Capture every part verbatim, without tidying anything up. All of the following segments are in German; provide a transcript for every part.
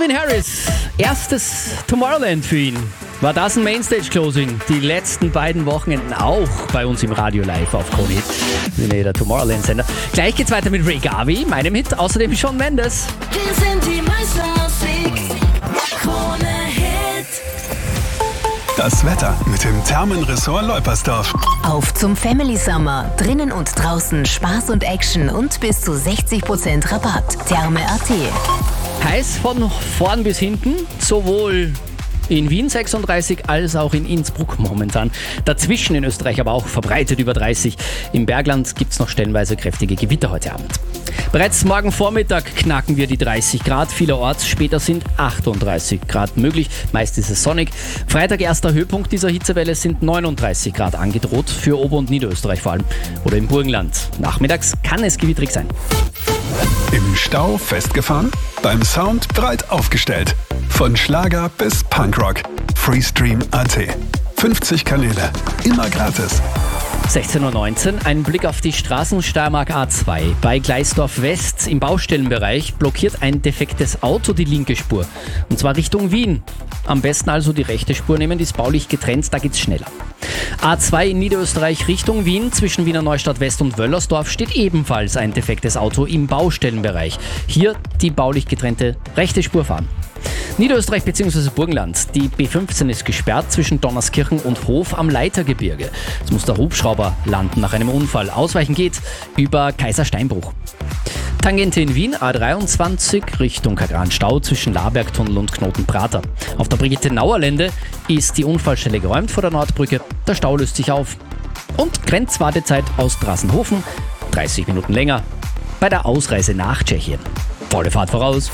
Calvin Harris, erstes Tomorrowland für ihn. War das ein Mainstage-Closing? Die letzten beiden Wochenenden auch bei uns im Radio live auf Krone Hit. Nee, der Tomorrowland-Sender. Gleich geht's weiter mit Ray Garvey, meinem Hit, außerdem Shawn Mendes. Wir sind die Meistermusik, Krone Hit. Das Wetter mit dem Thermenressort Leupersdorf. Auf zum Family Summer. Drinnen und draußen Spaß und Action und bis zu sechzig Prozent Rabatt. Therme Punkt at. Heiß von vorn bis hinten, sowohl in Wien sechsunddreißig als auch in Innsbruck momentan. Dazwischen in Österreich aber auch verbreitet über dreißig. Im Bergland gibt es noch stellenweise kräftige Gewitter heute Abend. Bereits morgen Vormittag knacken wir die dreißig Grad. Vielerorts später sind achtunddreißig Grad möglich. Meist ist es sonnig. Freitag erster Höhepunkt dieser Hitzewelle sind neununddreißig Grad angedroht. Für Ober- und Niederösterreich vor allem. Oder im Burgenland. Nachmittags kann es gewittrig sein. Im Stau festgefahren? Beim Sound breit aufgestellt. Von Schlager bis Punkrock. Freestream Punkt at. fünfzig Kanäle. Immer gratis. sechzehn Uhr neunzehn, ein Blick auf die Straßensteiermark A zwei. Bei Gleisdorf West im Baustellenbereich blockiert ein defektes Auto die linke Spur. Und zwar Richtung Wien. Am besten also die rechte Spur nehmen, die ist baulich getrennt, da geht's schneller. A zwei in Niederösterreich Richtung Wien, zwischen Wiener Neustadt West und Wöllersdorf steht ebenfalls ein defektes Auto im Baustellenbereich. Hier die baulich getrennte rechte Spur fahren. Niederösterreich bzw. Burgenland. Die B fünfzehn ist gesperrt zwischen Donnerskirchen und Hof am Leitergebirge. Es muss der Hubschrauber landen nach einem Unfall. Ausweichen geht über Kaisersteinbruch. Tangente in Wien, A dreiundzwanzig Richtung Kagran-Stau zwischen Labergtunnel und Knotenprater. Auf der Brigitte-Nauer-Lände ist die Unfallstelle geräumt vor der Nordbrücke. Der Stau löst sich auf. Und Grenzwartezeit aus Drassenhofen dreißig Minuten länger bei der Ausreise nach Tschechien. Volle Fahrt voraus.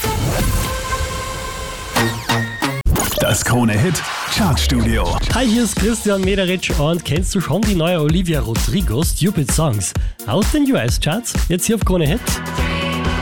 Das Krone Hit Chartstudio. Hi, hier ist Christian Mederitsch und kennst du schon die neue Olivia Rodrigo Stupid Songs aus den U S-Charts? Jetzt hier auf Krone Hit.